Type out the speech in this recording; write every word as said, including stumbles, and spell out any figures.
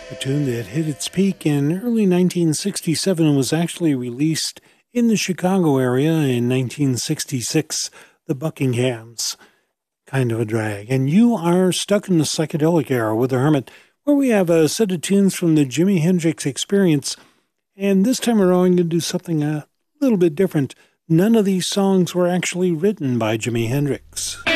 A tune that hit its peak in early nineteen sixty-seven and was actually released in the Chicago area in nineteen sixty-six, the Buckinghams. Kind of a drag. And you are stuck in the psychedelic era with the Hermit, where we have a set of tunes from the Jimi Hendrix Experience. And this time around, I'm going to do something a little bit different. None of these songs were actually written by Jimi Hendrix.